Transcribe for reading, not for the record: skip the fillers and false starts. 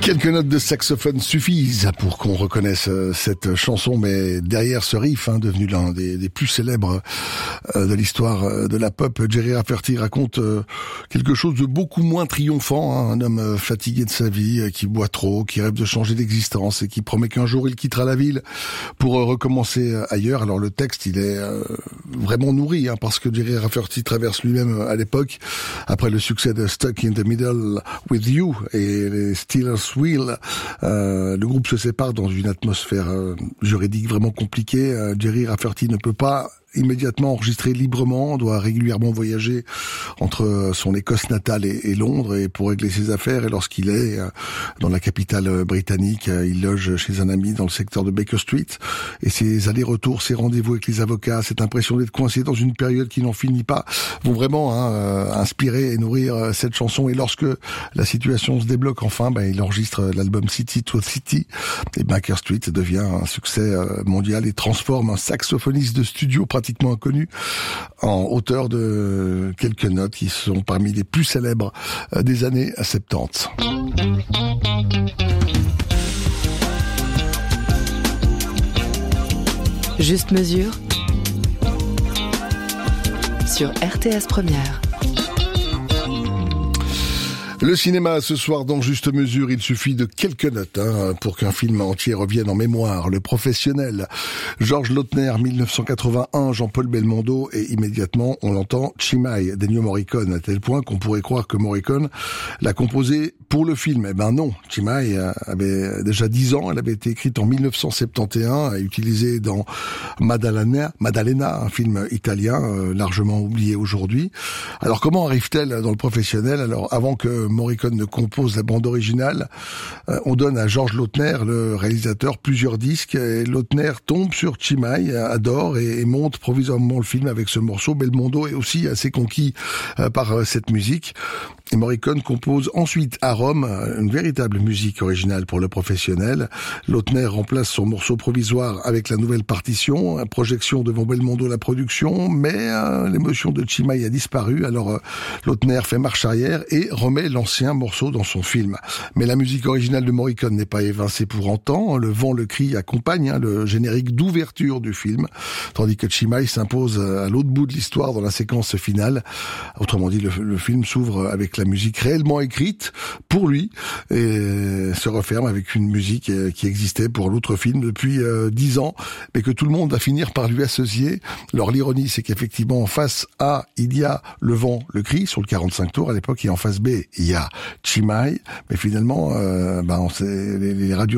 Quelques notes de saxophone suffisent pour qu'on reconnaisse cette chanson, mais derrière ce riff, devenu l'un des plus célèbres de l'histoire de la pop, Gerry Rafferty raconte quelque chose de beaucoup moins triomphant, un homme fatigué de sa vie, qui boit trop, qui rêve de changer d'existence et qui promet qu'un jour il quittera la ville pour recommencer ailleurs. Alors le texte, il est vraiment nourri, parce que Gerry Rafferty traverse lui-même à l'époque, après le succès de Stuck in the Middle with You et les Steelers Wheel, le groupe se sépare dans une atmosphère juridique vraiment compliquée. Gerry Rafferty ne peut pas immédiatement enregistré librement, doit régulièrement voyager entre son Écosse natale et Londres et pour régler ses affaires. Et lorsqu'il est dans la capitale britannique, il loge chez un ami dans le secteur de Baker Street. Et ses allers-retours, ses rendez-vous avec les avocats, cette impression d'être coincé dans une période qui n'en finit pas, vont vraiment inspirer et nourrir cette chanson. Et lorsque la situation se débloque enfin, il enregistre l'album City to City. Et Baker Street devient un succès mondial et transforme un saxophoniste de studio pratiquement inconnu en auteur de quelques notes qui sont parmi les plus célèbres des années 70. Juste mesure sur RTS Première. Le cinéma ce soir dans Juste Mesure, il suffit de quelques notes pour qu'un film entier revienne en mémoire. Le Professionnel, Georges Lautner, 1981, Jean-Paul Belmondo, et immédiatement on l'entend Chimay d'Ennio Morricone, à tel point qu'on pourrait croire que Morricone l'a composé pour le film. Eh ben non, Chimay avait déjà 10 ans, elle avait été écrite en 1971, et utilisée dans Maddalena, un film italien largement oublié aujourd'hui. Alors comment arrive-t-elle dans Le Professionnel? Alors avant que Morricone ne compose la bande originale, on donne à Georges Lautner, le réalisateur, plusieurs disques, et Lautner tombe sur Chimay, adore et monte provisoirement le film avec ce morceau. Belmondo est aussi assez conquis par cette musique. Et Morricone compose ensuite à Rome une véritable musique originale pour Le Professionnel. Lautner remplace son morceau provisoire avec la nouvelle partition, projection devant Belmondo la production, mais l'émotion de Chimay a disparu, alors Lautner fait marche arrière et remet l'ancien morceau dans son film. Mais la musique originale de Morricone n'est pas évincée pour autant. Le vent, le cri accompagne le générique d'ouverture du film, tandis que Chimay s'impose à l'autre bout de l'histoire dans la séquence finale. Autrement dit, le film s'ouvre avec la musique réellement écrite pour lui et se referme avec une musique qui existait pour l'autre film depuis 10 ans, mais que tout le monde va finir par lui associer. Alors l'ironie, c'est qu'effectivement en face A, il y a le vent, le cri sur le 45 tours à l'époque, et en face B, il y a Chimay, mais finalement les radios